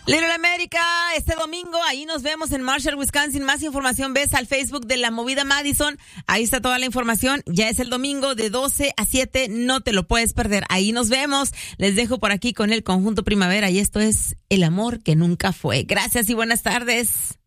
Little América, este domingo, ahí nos vemos en Marshall, Wisconsin. Más información ves al Facebook de La Movida Madison. Ahí está toda la información. Ya es el domingo de 12 a 7. No te lo puedes perder. Ahí nos vemos. Les dejo por aquí con el Conjunto Primavera y esto es El Amor que Nunca Fue. Gracias y buenas tardes.